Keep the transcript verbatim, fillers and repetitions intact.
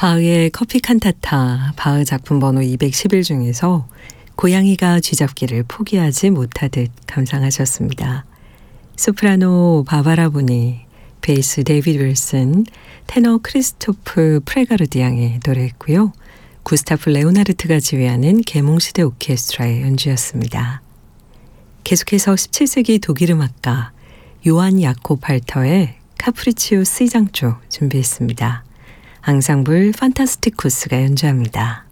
바흐의 커피 칸타타, 바흐 작품 번호 이백십일 중에서 고양이가 쥐잡기를 포기하지 못하듯 감상하셨습니다. 소프라노 바바라 보니, 베이스 데이비드 윌슨, 테너 크리스토프 프레가르디앙의 노래였고요. 구스타프 레오나르트가 지휘하는 계몽시대 오케스트라의 연주였습니다. 계속해서 십칠 세기 독일 음악가 요한 야콥 할터의 카프리치오 C장조 준비했습니다. 앙상블 판타스티쿠스가 연주합니다.